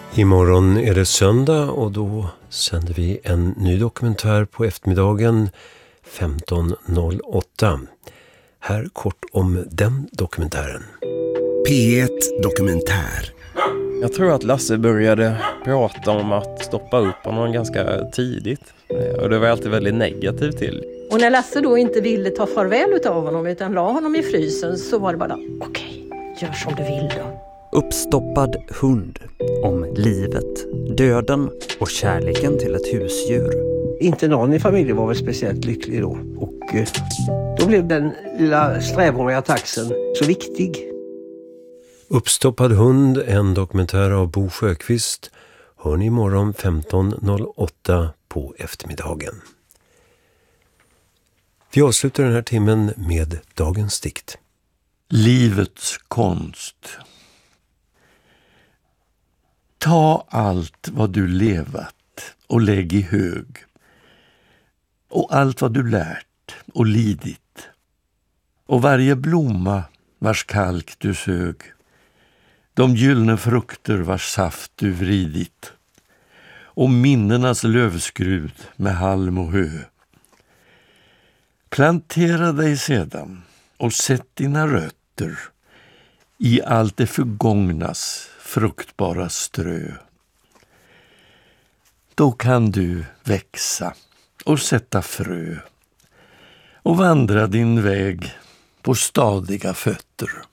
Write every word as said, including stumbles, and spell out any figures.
Imorgon är det söndag och då sänder vi en ny dokumentär på eftermiddagen femton noll åtta. Här kort om den dokumentären. P ett Dokumentär. Jag tror att Lasse började prata om att stoppa upp honom ganska tidigt. Och det var jag alltid väldigt negativ till. Och när Lasse då inte ville ta farväl av honom utan la honom i frysen, så var det bara, okej, okay, gör som du vill då. Uppstoppad hund, om livet, döden och kärleken till ett husdjur. Inte någon i familjen var väl speciellt lycklig då. Och eh, då blev den lilla strävhåriga taxen så viktig. Uppstoppad hund, en dokumentär av Bo Sjöqvist, hör ni imorgon femton noll åtta på eftermiddagen. Vi avslutar den här timmen med dagens dikt. Livets konst. Ta allt vad du levat och lägg i hög, och allt vad du lärt och lidit, och varje blomma vars kalk du sög, de gyllene frukter vars saft du vridit, och minnenas lövskrud med halm och hö. Plantera dig sedan och sätt dina rötter i allt det förgångnas fruktbara strö. Då kan du växa och sätta frö och vandra din väg på stadiga fötter.